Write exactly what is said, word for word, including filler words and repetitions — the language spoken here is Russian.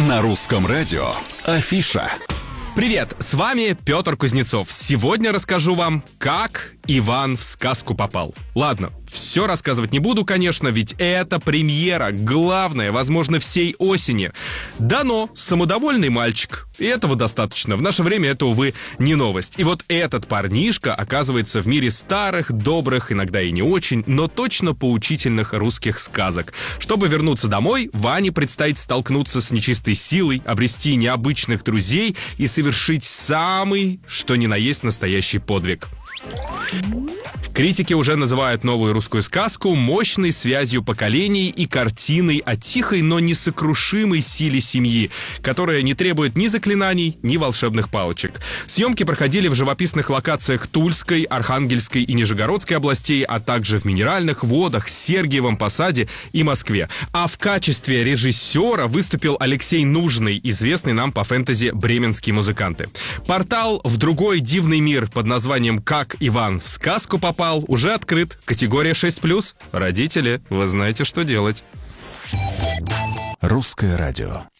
На русском радио Афиша. Привет, с вами Петр Кузнецов. Сегодня расскажу вам, как Иван в сказку попал. Ладно, все рассказывать не буду, конечно, ведь это премьера, главная, возможно, всей осени. Дано, самодовольный мальчик, и этого достаточно. В наше время это, увы, не новость. И вот этот парнишка оказывается в мире старых, добрых, иногда и не очень, но точно поучительных русских сказок. Чтобы вернуться домой, Ване предстоит столкнуться с нечистой силой, обрести необычных друзей и совершить самый, что ни на есть, настоящий подвиг. Критики уже называют новую русскую сказку мощной связью поколений и картиной о тихой, но несокрушимой силе семьи, которая не требует ни заклинаний, ни волшебных палочек. Съемки проходили в живописных локациях Тульской, Архангельской и Нижегородской областей, а также в Минеральных Водах, Сергиевом Посаде и Москве. А в качестве режиссера выступил Алексей Нужный, известный нам по фэнтези «Бременские музыканты». Портал «В другой дивный мир» под названием «Как Иван в сказку попал» уже открыт. Категория шесть плюс. Родители, вы знаете, что делать. Русское радио.